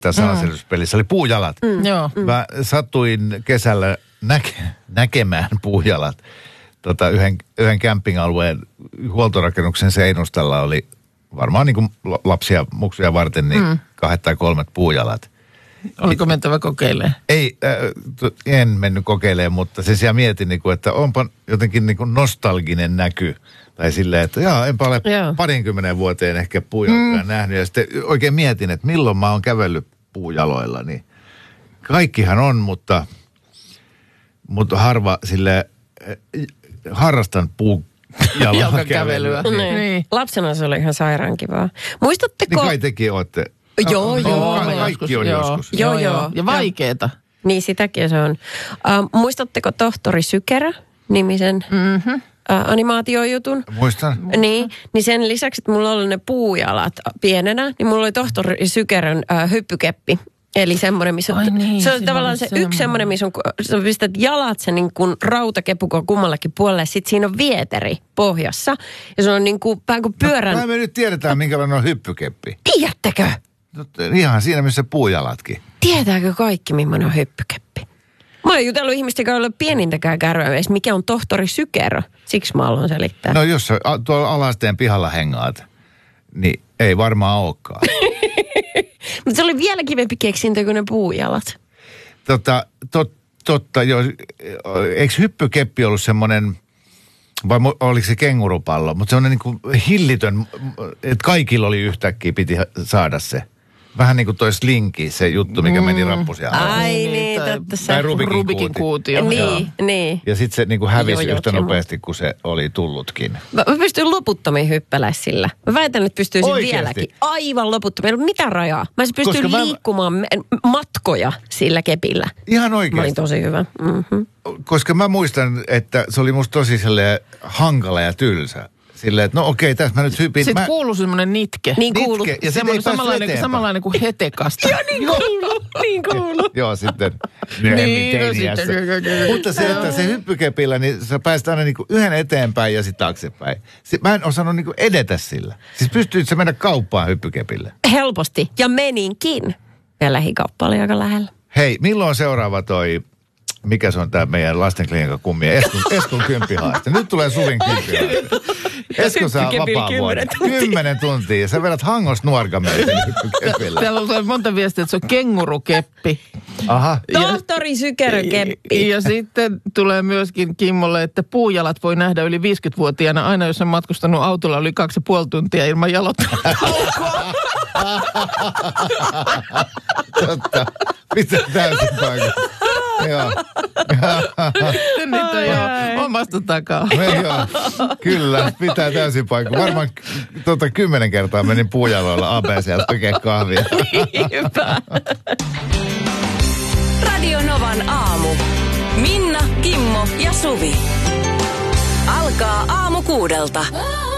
sanaselvityspelissä, oli puujalat. Mä satuin kesällä näkemään puujalat. Yhden camping-alueen huoltorakennuksen seinustalla oli varmaan niin kuin lapsia, muksuja varten, niin 2 tai 3 puujalat. Oliko mentävä kokeilemaan? Ei, en mennyt kokeilemaan, mutta sen sijaan mietin, että onpa jotenkin nostalginen näky. Tai silleen, että enpä ole 20 vuoteen ehkä puujalkaa nähnyt. Ja sitten oikein mietin, että milloin mä oon kävellyt puujaloilla. Niin kaikkihan on, mutta harva silleen harrastan puujalkakävelyä. Niin. Lapsena se oli ihan sairaan kivaa. Muistatteko? Niin kai tekin ootte. Joo. Kaikki on joskus. Joo. Ja vaikeeta. Niin, sitäkin se on. Muistatteko tohtori Sykerä-nimisen animaatiojutun? Muistan. Niin sen lisäksi, että mulla oli ne puujalat pienenä, niin mulla oli tohtori Sykerän hyppykeppi. Eli semmoinen, missä on, niin, se on tavallaan se yksi semmoinen, missä on, sä pistät jalat sen niin kuin rautakepukon kummallakin puolelle. Sitten siinä on vieteri pohjassa. Ja se on niin kuin vähän kuin pyörän. No, me nyt tiedetään, minkälainen on hyppykeppi. Tiedättekö? No, ihan siinä, missä puujalatkin. Tietääkö kaikki, millainen on hyppykeppi? Mä oon jutellut ihmisten, jotka ei ole pienintäkään kärryä, mikä on tohtori Sykerä. Siksi mä haluan selittää. No jos tuolla alasteen pihalla hengaat, niin ei varmaan olekaan. Mutta se oli vielä kivempi keksintö kuin ne puujalat. Totta, joo. Eikö hyppykeppi ollut semmoinen, vai oliko se kengurupallo? Mutta semmoinen niin kuin hillitön, että kaikilla oli yhtäkkiä, piti saada se. Vähän niin kuin toi slinki, se juttu, mikä meni rappusia. Ai niin, totta. Tai Rubikin kuutio. Niin. Ja sitten se niin kuin hävisi yhtä nopeasti, kuin se oli tullutkin. Mä pystyn loputtomiin hyppälää sillä. Mä väitän, että pystyisin vieläkin. Aivan loputtomiin. Ei ollut mitään rajaa. Mä pystyn liikkumaan matkoja sillä kepillä. Ihan oikeasti. Mä olin tosi hyvä. Koska mä muistan, että se oli musta tosi hankala ja tylsä. Silleen, että no okei, tässä mä nyt hypin. Sitten kuului semmoinen nitke. Niin kuulu. Ja samanlainen kuin hetekasta. Joo, niin kuulu. Joo, sitten. Mutta se, että se hyppykepillä, niin sä pääsit aina niinku yhden eteenpäin ja sitten taaksepäin. Mä en osannut niinku edetä sillä. Siis pystyit sä mennä kauppaan hyppykepillä? Helposti. Ja meninkin. Ja lähikauppa oli aika lähellä. Hei, milloin seuraava mikä se on tämä meidän lastenklinikan kummi? Eskon kymppihaaste. Nyt tulee Suvin kymppihaaste. Esko saa vapaa-vuoden. 10 tuntia. Sä vedät Hangosta Nuorgamelta hyppykepillä. Täällä on monta viestiä, että se on kengurukeppi. Aha. Tohtori Sykerän keppi. Ja sitten tulee myöskin Kimmolle, että puujalat voi nähdä yli 50-vuotiaana aina, jos on matkustanut autolla yli 2,5 tuntia ilman jalottelua. Totta. Pitää täysin paikka. Joo. Nyt on jo omasta takaa. Joo, kyllä, pitää täysin paikka. Varmaan 10 kertaa menin puujaloilla ABC:llä tekemään kahvia. Hyvä. Radio Novan aamu. Minna, Kimmo ja Suvi. Alkaa aamu 6.